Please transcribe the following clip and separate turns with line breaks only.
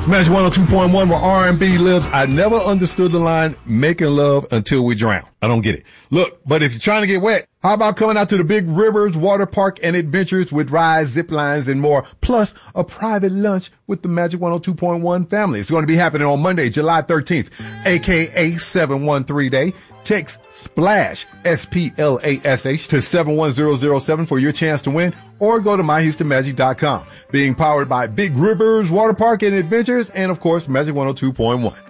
Magic 102.1 where R&B lives. I never understood the line, making love until we drown. I don't get it. Look, but if you're trying to get wet, how about coming out to the Big Rivers Water Park and Adventures with rides, zip lines, and more, plus a private lunch with the Magic 102.1 family. It's going to be happening on Monday, July 13th, aka 713 Day. Text SPLASH, SPLASH, to 71007 for your chance to win, or go to myhoustonmagic.com. Being powered by Big Rivers Water Park and Adventures, and of course, Magic 102.1.